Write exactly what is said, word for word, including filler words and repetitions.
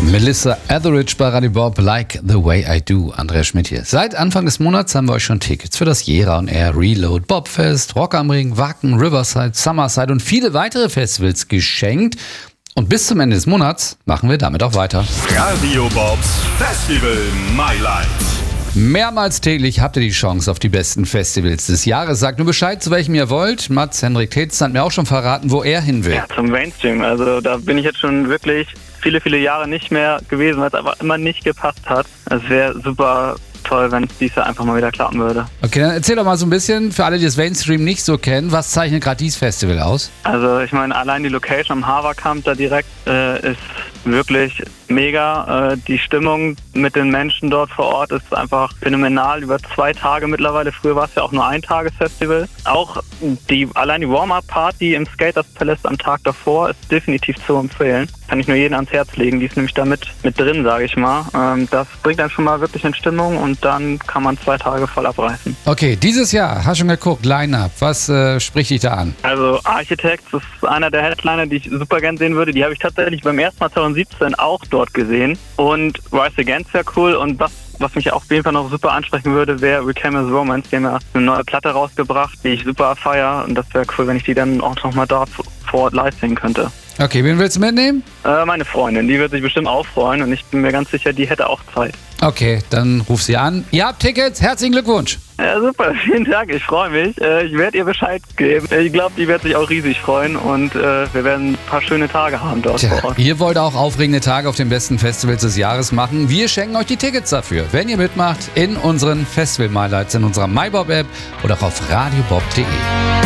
Melissa Etheridge bei Radio Bob, Like the Way I Do. Andreas Schmidt hier. Seit Anfang des Monats haben wir euch schon Tickets für das Jera on Air, Reload, Bobfest, Rock am Ring, Wacken, Riverside, Summerside und viele weitere Festivals geschenkt. Und bis zum Ende des Monats machen wir damit auch weiter. Radio Bobs Festival My Life. Mehrmals täglich habt ihr die Chance auf die besten Festivals des Jahres. Sagt nur Bescheid, zu welchem ihr wollt. Mats Henrik Tetz hat mir auch schon verraten, wo er hin will. Ja, zum Mainstream. Also da bin ich jetzt schon wirklich viele, viele Jahre nicht mehr gewesen, weil es einfach immer nicht gepasst hat. Es wäre super toll, wenn es dieses Jahr einfach mal wieder klappen würde. Okay, dann erzähl doch mal so ein bisschen, für alle, die das Mainstream nicht so kennen, was zeichnet gerade dieses Festival aus? Also ich meine, allein die Location am Haverkamp da direkt äh, ist wirklich mega. Äh, die Stimmung mit den Menschen dort vor Ort ist einfach phänomenal. Über zwei Tage mittlerweile. Früher war es ja auch nur ein Tagesfestival. Auch die, allein die Warm-Up-Party im Skaters Palace am Tag davor ist definitiv zu empfehlen. Kann ich nur jedem ans Herz legen. Die ist nämlich da mit, mit drin, sage ich mal. Ähm, das bringt dann schon mal wirklich in Stimmung und dann kann man zwei Tage voll abreißen. Okay, dieses Jahr, hast du schon geguckt, Line-Up, was äh, spricht dich da an? Also Architects ist einer der Headliner, die ich super gern sehen würde. Die habe ich tatsächlich beim ersten Mal zwanzig siebzehn auch dort gesehen. Und Rise Against wäre cool. Und was, was mich auf jeden Fall noch super ansprechen würde, wäre Reclaim As Romance. Die haben ja eine neue Platte rausgebracht, die ich super feiere. Und das wäre cool, wenn ich die dann auch noch mal dort vor Ort live sehen könnte. Okay, wen willst du mitnehmen? Äh, meine Freundin, die wird sich bestimmt auch freuen. Und ich bin mir ganz sicher, die hätte auch Zeit. Okay, dann ruf sie an. Ihr habt Tickets, herzlichen Glückwunsch. Ja, super, vielen Dank, ich freue mich. Äh, ich werde ihr Bescheid geben. Ich glaube, die wird sich auch riesig freuen und äh, wir werden ein paar schöne Tage haben dort Tja, vor Ort. ihr wollt auch aufregende Tage auf den besten Festivals des Jahres machen. Wir schenken euch die Tickets dafür, wenn ihr mitmacht in unseren Festival-My Lights, in unserer MyBob-App oder auch auf radiobob punkt de.